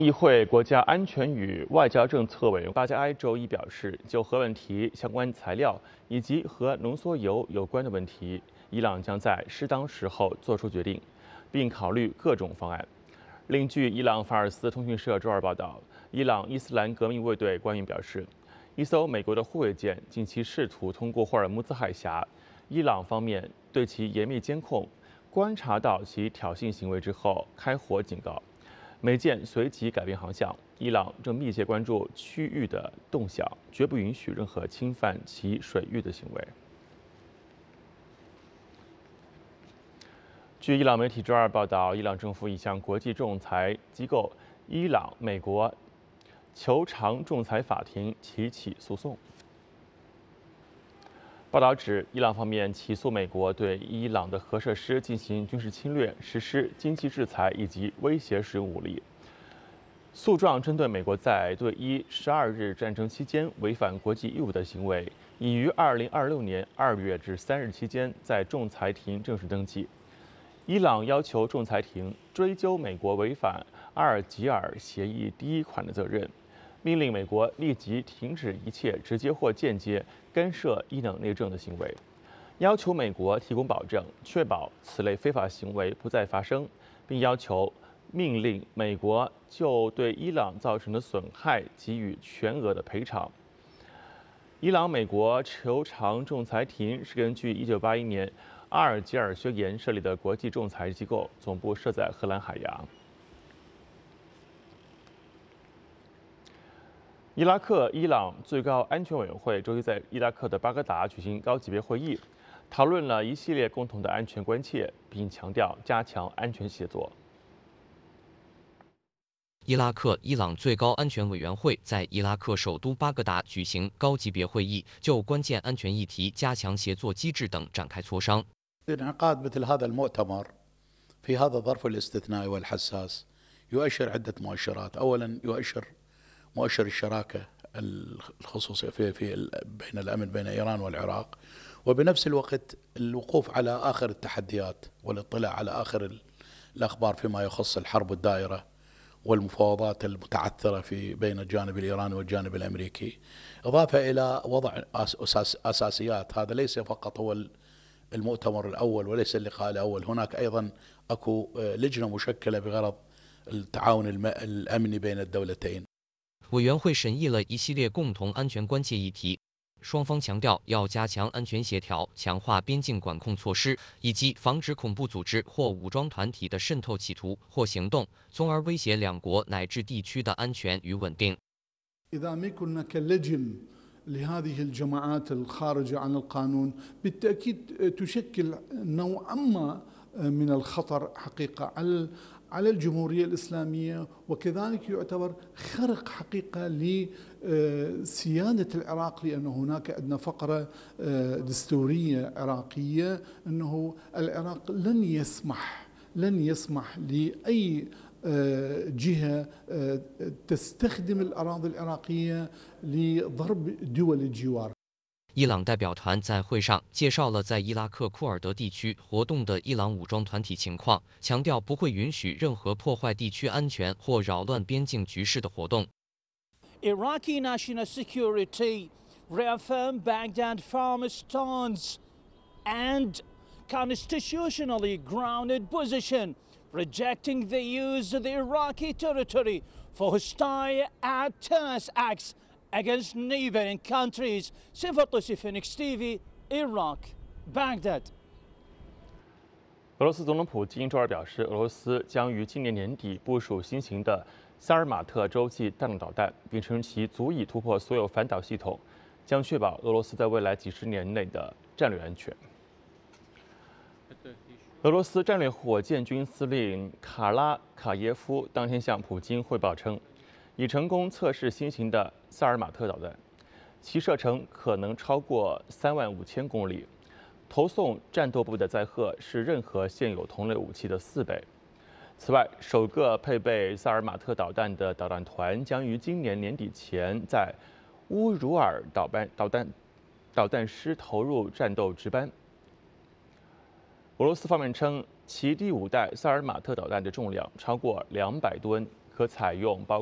议会国家安全与外交政策委员巴加埃周一表示，就核问题相关材料以及和浓缩铀有关的问题，伊朗将在适当时候做出决定，并考虑各种方案。另据伊朗法尔斯通讯社周二报道，伊朗伊斯兰革命卫队官员表示，一艘美国的护卫舰近期试图通过霍尔木兹海峡，伊朗方面对其严密监控，观察到其挑衅行为之后开火警告。美舰随即改变航向，伊朗正密切关注区域的动向，绝不允许任何侵犯其水域的行为。据伊朗媒体周二报道，伊朗政府已向国际仲裁机构伊朗美国求偿仲裁法庭提起诉讼。报道指，伊朗方面起诉美国对伊朗的核设施进行军事侵略、实施经济制裁以及威胁使用武力。诉状针对美国在对伊12日战争期间违反国际义务的行为，已于2026年2月至3日期间在仲裁庭正式登记。伊朗要求仲裁庭追究美国违反阿尔及尔协议第1款的责任。命令美国立即停止一切直接或间接干涉伊朗内政的行为，要求美国提供保证，确保此类非法行为不再发生，并命令美国就对伊朗造成的损害给予全额的赔偿。伊朗美国求偿仲裁庭是根据1981年阿尔及尔宣言设立的国际仲裁机构，总部设在荷兰海牙。伊拉克伊朗最高安全委员会周一在伊拉克的巴格达举行高级别会议，讨论了一系列共同的安全关切，并强调加强安全协作。 伊拉克伊朗最高安全委员会在伊拉克首都巴格达举行高级别会议，就关键安全议题、加强协作机制等展开磋商。 انعقاد مثل هذا المؤتمر في هذا الظرف الاستثنائي والحساس يؤشر عدة مؤشرات، أولا يؤشر مؤشر الشراكة الخصوصية في بين الأمن بين إيران والعراق، وبنفس الوقت الوقوف على آخر التحديات والاطلاع على آخر الأخبار فيما يخص الحرب الدائرة والمفاوضات المتعثرة بين الجانب الإيراني والجانب الأمريكي، إضافة إلى وضع أساسيات. هذا ليس فقط هو المؤتمر الأول وليس اللقاء الأول، هناك أيضا أكو لجنة مشكلة بغرض التعاون الأمني بين الدولتين。 委员会审议了一系列共同安全关切议题，双方强调要加强安全协调，强化边境管控措施，以及防止恐怖组织或武装团体的渗透企图或行动，从而威胁两国乃至地区的安全与稳定。 لهذه الجماعات الخارجة عن القانون بالتأكيد تشكل نوعا ما من الخطر حقيقة على الجمهورية الإسلامية، وكذلك يعتبر خرق حقيقة لسيادة العراق، لأن هناك عندنا فقرة دستورية عراقية أنه العراق لن يسمح لأي جهة تستخدم الأراضي العراقية لضرب دول الجوار。 伊朗代表团在会上介绍了在伊拉克库尔德地区活动的伊朗武装团体情况，强调不会允许任何破坏地区安全或扰乱边境局势的活动。 Iraqi national security reaffirmed Baghdad firm stance and constitutionally grounded position, rejecting the use of the Iraqi territory for hostile terrorist acts against neighboring countries. Sifa Tusi, Phoenix TV, Iraq, Baghdad. 俄罗斯总统普京周二表示，俄罗斯将于今年年底部署新型的萨尔马特洲际弹道导弹，并称其足以突破所有反导系统，将确保俄罗斯在未来几十年内的战略安全。俄罗斯战略火箭军司令卡拉卡耶夫当天向普京汇报称，已成功测试新型的萨尔马特导弹，其射程可能超过35000公里，投送战斗部的载荷是任何现有同类武器的4倍。此外，首个配备萨尔马特导弹的导弹团将于今年年底前在乌茹尔导弹师投入战斗值班。俄罗斯方面称，其第5代萨尔马特导弹的重量超过200吨， 可采用包